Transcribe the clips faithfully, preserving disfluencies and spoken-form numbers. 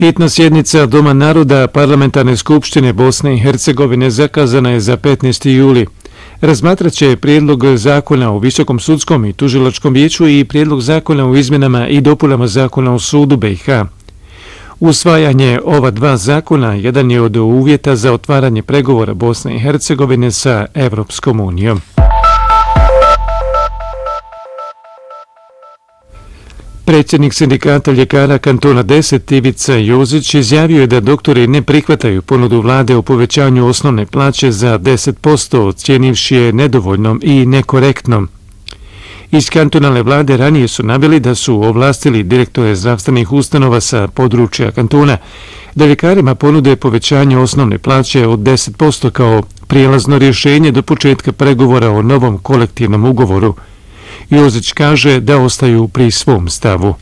Hitna sjednica Doma naroda Parlamentarne skupštine Bosne i Hercegovine zakazana je za petnaesti juli. Razmatrat će prijedlog zakona o Visokom sudskom i tužilačkom vijeću i prijedlog zakona o izmjenama i dopunama zakona o sudu B i H. Usvajanje ova dva zakona jedan je od uvjeta za otvaranje pregovora Bosne i Hercegovine sa Evropskom unijom. Predsjednik sindikata ljekara kantona deset Ivica Jozić izjavio je da doktori ne prihvataju ponudu vlade o povećanju osnovne plaće za deset posto, ocijenivši je nedovoljnom i nekorektnom. Iz kantonalne vlade ranije su naveli da su ovlastili direktore zdravstvenih ustanova sa područja kantona da ljekarima ponude povećanje osnovne plaće od deset posto kao prijelazno rješenje do početka pregovora o novom kolektivnom ugovoru. Jozić kaže da ostaju pri svom stavu.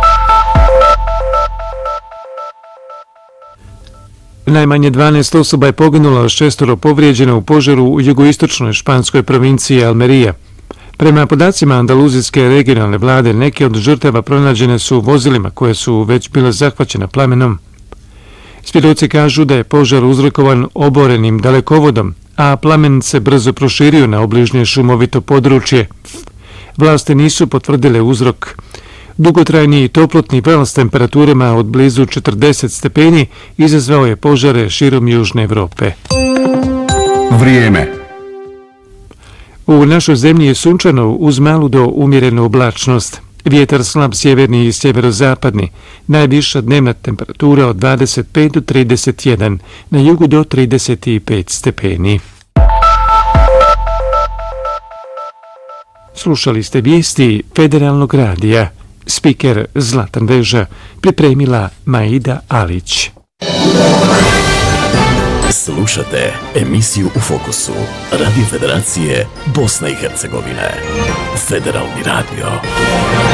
Najmanje dvanaest osoba je poginulo, a šestoro povrijeđeno u požaru u jugoistočnoj španskoj provinciji Almerija. Prema podacima andaluzijske regionalne vlade, neke od žrtava pronađene su u vozilima koje su već bile zahvaćene plamenom. Svjedoci kažu da je požar uzrokovan oborenim dalekovodom, a plamen se brzo proširio na obližnje šumovito područje. Vlasti nisu potvrdile uzrok. Dugotrajni toplotni val s temperaturama od blizu četrdeset stepeni izazvao je požare širom Južne Evrope. Vrijeme. U našoj zemlji je sunčano uz malu do umjerenu oblačnost. Vjetar slab sjeverni i sjeverozapadni. Najviša dnevna temperatura od dvadeset pet do trideset jedan, na jugu do trideset pet stepeni. Slušali ste vijesti Federalnog radija. Spiker Zlatan Veža, pripremila Maida Alić. Slušate emisiju U fokusu Radio Federacije Bosne i Hercegovine. Federalni radio.